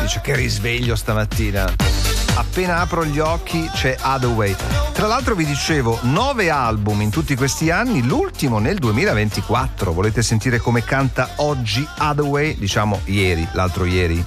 dice che risveglio stamattina. Appena apro gli occhi c'è Hathaway. Tra l'altro vi dicevo 9 album in tutti questi anni, l'ultimo nel 2024. Volete sentire come canta oggi Hathaway? Diciamo ieri, l'altro ieri.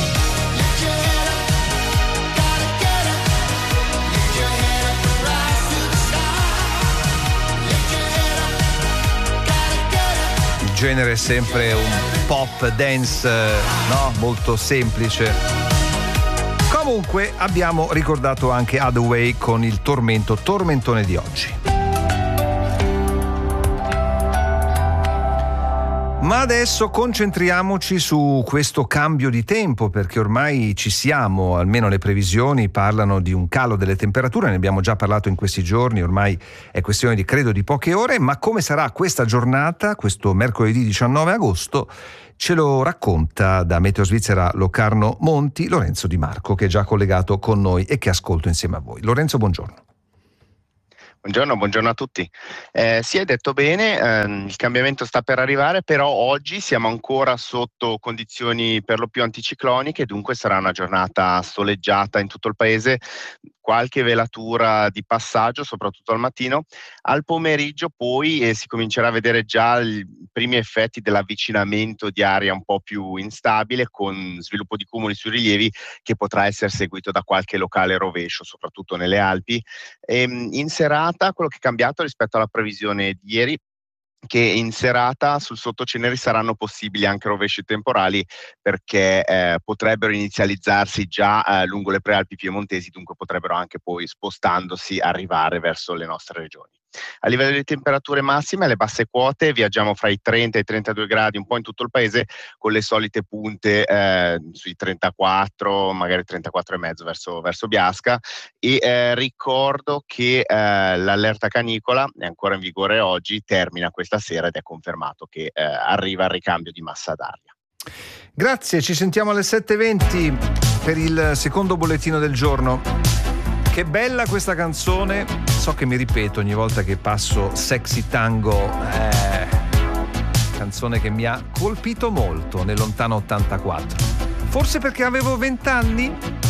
Il genere è sempre un pop dance, no? Molto semplice. Comunque abbiamo ricordato anche Hathaway con il tormentone di oggi. Ma adesso concentriamoci su questo cambio di tempo, perché ormai ci siamo, almeno le previsioni parlano di un calo delle temperature, ne abbiamo già parlato in questi giorni, ormai è questione di poche ore, ma come sarà questa giornata, questo mercoledì 19 agosto, ce lo racconta da Meteo Svizzera Locarno Monti Lorenzo Di Marco, che è già collegato con noi e che ascolto insieme a voi. Lorenzo, buongiorno. Buongiorno a tutti. Sì, hai detto bene, il cambiamento sta per arrivare, però oggi siamo ancora sotto condizioni per lo più anticicloniche, dunque sarà una giornata soleggiata in tutto il paese, qualche velatura di passaggio, soprattutto al mattino. Al pomeriggio poi si comincerà a vedere già i primi effetti dell'avvicinamento di aria un po' più instabile, con sviluppo di cumuli sui rilievi che potrà essere seguito da qualche locale rovescio, soprattutto nelle Alpi. In serata quello che è cambiato rispetto alla previsione di ieri, che in serata sul sottoceneri saranno possibili anche rovesci temporali, perché potrebbero inizializzarsi già lungo le prealpi piemontesi, dunque potrebbero anche poi, spostandosi, arrivare verso le nostre regioni. A livello di temperature massime, alle basse quote viaggiamo fra i 30 e i 32 gradi un po' in tutto il paese, con le solite punte sui 34, magari 34,5 verso Biasca, e ricordo che l'allerta canicola è ancora in vigore oggi, termina questa sera ed è confermato che arriva il ricambio di massa d'aria. Grazie, ci sentiamo alle 7:20 per il secondo bollettino del giorno. Che bella questa canzone, so che mi ripeto ogni volta che passo Sexy Tango, canzone che mi ha colpito molto nel lontano 84. Forse perché avevo 20 anni?